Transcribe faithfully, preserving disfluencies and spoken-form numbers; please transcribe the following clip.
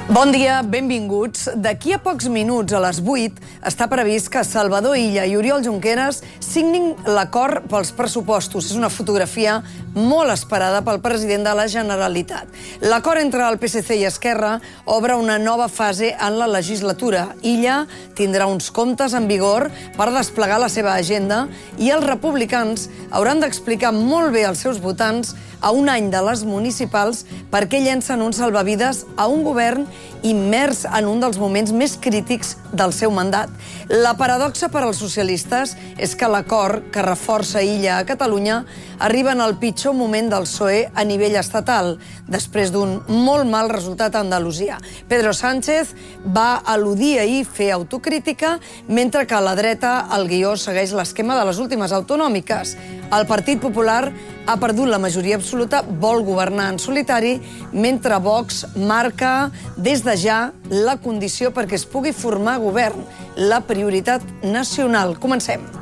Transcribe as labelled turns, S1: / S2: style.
S1: Bon dia, benvinguts. D'aquí a pocs minuts, a les vuit, està previst que Salvador Illa i Oriol Junqueras signin l'acord pels pressupostos. És una fotografia molt esperada pel president de la Generalitat. L'acord entre el P S C i Esquerra obre una nova fase en la legislatura. Illa tindrà uns comptes en vigor per desplegar la seva agenda i els republicans hauran d'explicar molt bé als seus votants a un any de les municipals per què llencen un salvavides a un govern immers en un dels moments més crítics del seu mandat. La paradoxa per als socialistes és que l'acord que reforça Illa a Catalunya arriba en el pitjor moment del P S O E a nivell estatal, després d'un molt mal resultat a Andalusia. Pedro Sánchez va al·ludir ahir fer autocrítica, mentre que a la dreta el guió segueix l'esquema de les últimes autonòmiques. El Partit Popular ha perdut la majoria absoluta, vol governar en solitari, mentre Vox marca des de ja la condició perquè es pugui formar govern, la prioritat nacional. Comencem.